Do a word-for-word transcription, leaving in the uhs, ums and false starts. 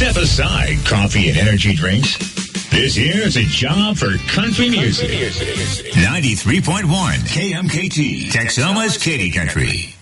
Step aside coffee and energy drinks. This here is a job for country music. ninety-three point one K M K T, Texoma's Katy Country.